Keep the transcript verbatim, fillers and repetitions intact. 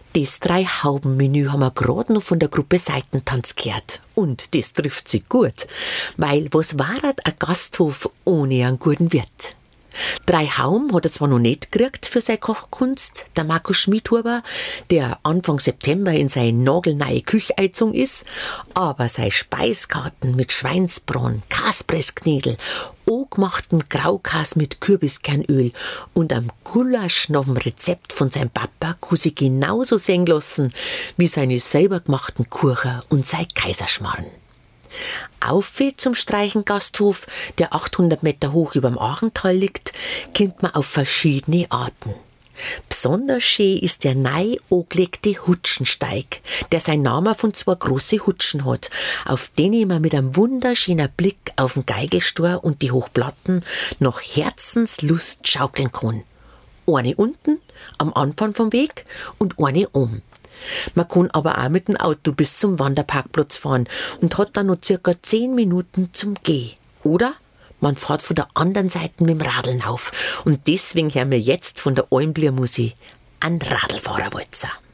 Das Drei-Hauben-Menü haben wir gerade noch von der Gruppe Seitentanz gehört. Und das trifft sich gut, weil was war ein Gasthof ohne einen guten Wirt? Drei Hauben hat er zwar noch nicht gekriegt für seine Kochkunst, der Markus Schmidhuber, der Anfang September in seine nagelneue Küche eingezogen ist, aber seine Speiskarten mit Schweinsbraten, Kaspressknädel, angemachten Graukas mit Kürbiskernöl und am Gulasch nach dem Rezept von seinem Papa kann sich genauso sehen lassen wie seine selber gemachten Kuchen und sein Kaiserschmarrn. Auf zum Streichengasthof, der achthundert Meter hoch über dem Achental liegt, kommt man auf verschiedene Arten. Besonders schön ist der neu angelegte Hutschensteig, der seinen Namen von zwei großen Hutschen hat, auf denen man mit einem wunderschönen Blick auf den Geigelstor und die Hochplatten nach Herzenslust schaukeln kann. Eine unten, am Anfang vom Weg, und eine oben. Man kann aber auch mit dem Auto bis zum Wanderparkplatz fahren und hat dann noch circa zehn Minuten zum Gehen. Oder man fährt von der anderen Seite mit dem Radl auf. Und deswegen hören wir jetzt von der Almblier Musik einen Radlfahrerwalzer.